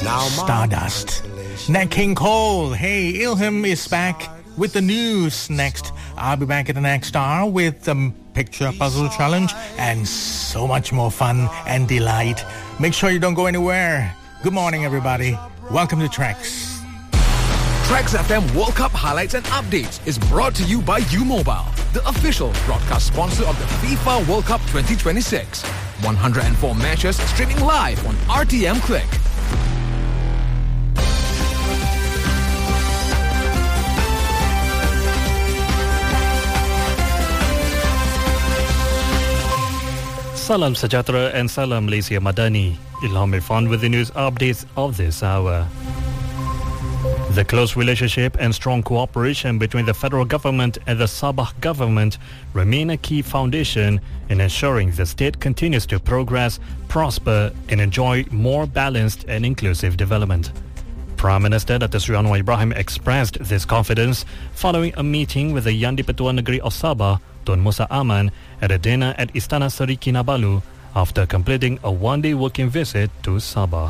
Stardust. Nat King Cole. Hey, Ilham is back with the news next. I'll be back at the next hour with the picture puzzle challenge and so much more fun and delight. Make sure you don't go anywhere. Good morning, everybody. Welcome to Trax. Trax FM World Cup highlights and updates is brought to you by U-Mobile, the official broadcast sponsor of the FIFA World Cup 2026. 104 matches streaming live on RTM Click. Salam Sejahtera and Salam Malaysia Madani. Ilham Irfan with the news updates of this hour. The close relationship and strong cooperation between the federal government and the Sabah government remain a key foundation in ensuring the state continues to progress, prosper and enjoy more balanced and inclusive development. Prime Minister Dato' Sri Anwar Ibrahim expressed this confidence following a meeting with the Yang di-Pertuan Negeri of Sabah, Tun Musa Aman, at a dinner at Istana Seri Kinabalu after completing a one-day working visit to Sabah.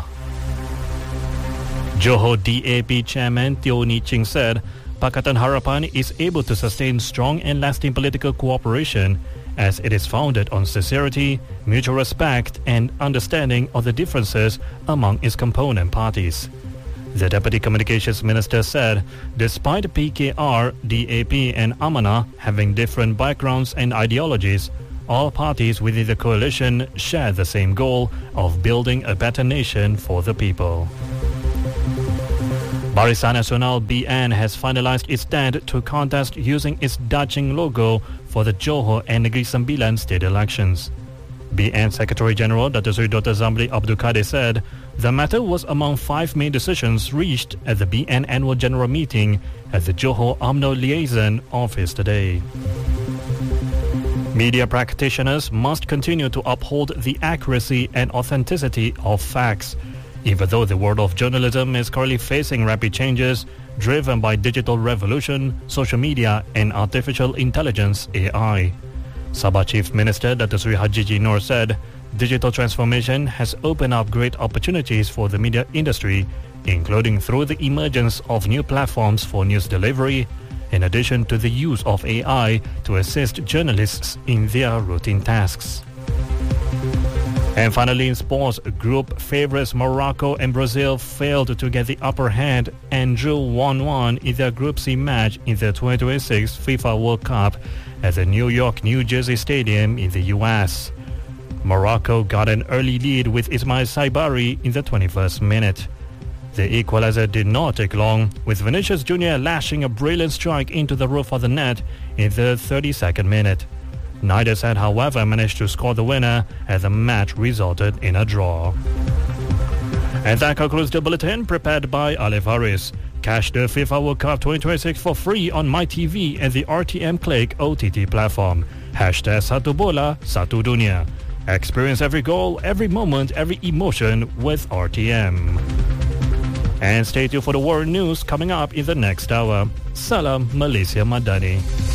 Johor DAP Chairman Teo Ni Ching said Pakatan Harapan is able to sustain strong and lasting political cooperation as it is founded on sincerity, mutual respect and understanding of the differences among its component parties. The Deputy Communications Minister said, despite PKR, DAP and Amanah having different backgrounds and ideologies, all parties within the coalition share the same goal of building a better nation for the people. Barisan Nasional BN has finalized its stand to contest using its Daching logo for the Johor and Negeri Sembilan state elections. BN Secretary General Dato' Sri Dr. Zamri Abdul Kadir said the matter was among 5 main decisions reached at the BN Annual General Meeting at the Johor UMNO Liaison Office today. Media practitioners must continue to uphold the accuracy and authenticity of facts, even though the world of journalism is currently facing rapid changes driven by digital revolution, social media and artificial intelligence AI. Sabah Chief Minister Dato' Sri Hajiji Noor said digital transformation has opened up great opportunities for the media industry, including through the emergence of new platforms for news delivery, in addition to the use of AI to assist journalists in their routine tasks. And finally in sports, group favourites Morocco and Brazil failed to get the upper hand and drew 1-1 in their Group C match in the 2026 FIFA World Cup at the New York, New Jersey Stadium in the US. Morocco got an early lead with Ismail Saibari in the 21st minute. The equalizer did not take long, with Vinicius Jr. lashing a brilliant strike into the roof of the net in the 32nd minute. Neither side, however, managed to score the winner as the match resulted in a draw. And that concludes the bulletin prepared by Alif Haris. Catch the FIFA World Cup 2026 for free on MyTV and the RTM Click OTT platform. #Satu Bola, Satu Dunia. Experience every goal, every moment, every emotion with RTM. And stay tuned for the world news coming up in the next hour. Salam Malaysia Madani.